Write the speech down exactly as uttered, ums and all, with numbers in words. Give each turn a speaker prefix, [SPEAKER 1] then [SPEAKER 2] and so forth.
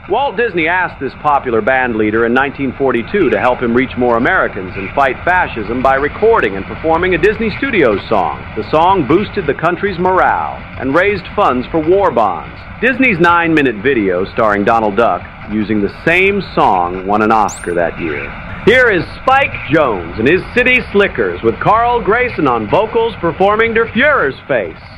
[SPEAKER 1] Walt Disney asked this popular band leader in nineteen forty-two to help him reach more Americans and fight fascism by recording and performing a Disney Studios song. The song boosted the country's morale and raised funds for war bonds. Disney's nine-minute video starring Donald Duck using the same song won an Oscar that year. Here is Spike Jones and his City Slickers with Carl Grayson on vocals performing Der Fuhrer's Face.